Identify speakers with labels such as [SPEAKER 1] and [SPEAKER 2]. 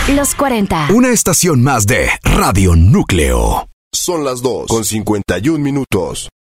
[SPEAKER 1] Los 40.
[SPEAKER 2] Una estación más de Radio Núcleo.
[SPEAKER 3] Son las 2:51 minutos.